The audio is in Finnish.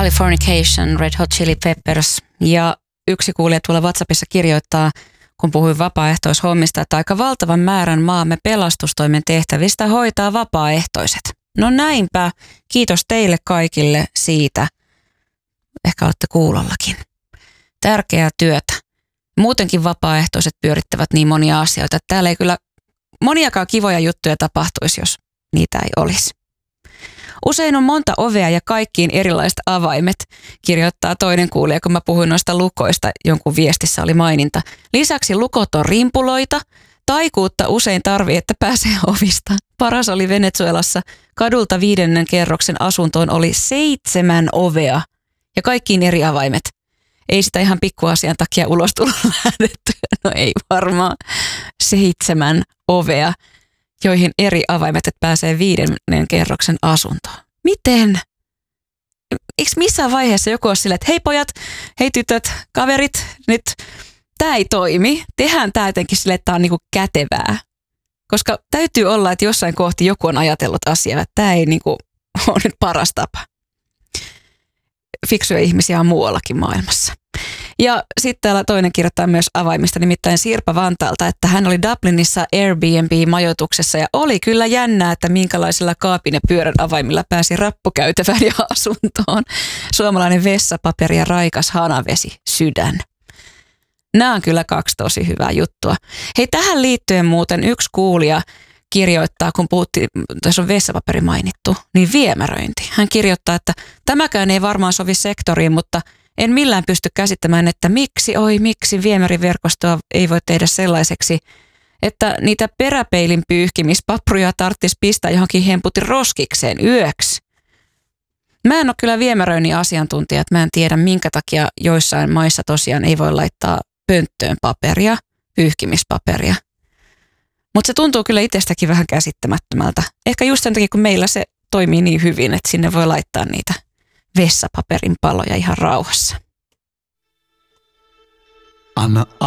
Californication, Red Hot Chili Peppers. Ja yksi kuulija tuolla WhatsAppissa kirjoittaa, kun puhuin vapaaehtoishommista, että aika valtavan määrän maamme pelastustoimen tehtävistä hoitaa vapaaehtoiset. No näinpä, kiitos teille kaikille siitä. Ehkä olette kuulollakin. Tärkeää työtä. Muutenkin vapaaehtoiset pyörittävät niin monia asioita, että täällä ei kyllä moniakaan kivoja juttuja tapahtuisi, jos niitä ei olisi. Usein on monta ovea ja kaikkiin erilaiset avaimet, kirjoittaa toinen kuulija, kun mä puhuin noista lukoista, jonkun viestissä oli maininta. Lisäksi lukot on rimpuloita, taikuutta usein tarvii, että pääsee ovista. Paras oli Venezuelassa, kadulta 5. kerroksen asuntoon oli 7 ovea ja kaikkiin eri avaimet. Ei sitä ihan pikkuasian takia ulostuloon lähdetty, no ei varmaan. 7 ovea, joihin eri avaimet, että pääsee 5. kerroksen asuntoon. Miten? Eikö missään vaiheessa joku ole silleen, että hei pojat, hei tytöt, kaverit, nyt tämä ei toimi. Tehdään tämä jotenkin silleen, että tämä on niinku kätevää. Koska täytyy olla, että jossain kohti joku on ajatellut asiaa, että tämä ei niinku ole nyt paras tapa. Fiksuja ihmisiä on muuallakin maailmassa. Ja sitten täällä toinen kirjoittaa myös avaimista, nimittäin Sirpa Vantaalta, että hän oli Dublinissa Airbnb-majoituksessa ja oli kyllä jännää, että minkälaisilla kaapin ja pyörän avaimilla pääsi rappukäytävään ja asuntoon. Suomalainen vessapaperi ja raikas hanavesi, sydän. Nämä on kyllä 2 tosi hyvää juttua. Hei, tähän liittyen muuten yksi kuulija kirjoittaa, kun puhuttiin, tässä on vessapaperi mainittu, niin viemäröinti. Hän kirjoittaa, että tämäkään ei varmaan sovi sektoriin, mutta en millään pysty käsittämään, että miksi viemäriverkostoa ei voi tehdä sellaiseksi, että niitä peräpeilin pyyhkimispapruja tarvitsisi pistää johonkin hemputin roskikseen yöksi. Mä en ole kyllä viemäröinnin asiantuntija, että mä en tiedä minkä takia joissain maissa tosiaan ei voi laittaa pönttöön paperia, pyyhkimispaperia. Mutta se tuntuu kyllä itsestäkin vähän käsittämättömältä. Ehkä just sen takia, kun meillä se toimii niin hyvin, että sinne voi laittaa niitä vessapaperin paloja ihan rauhassa. Anna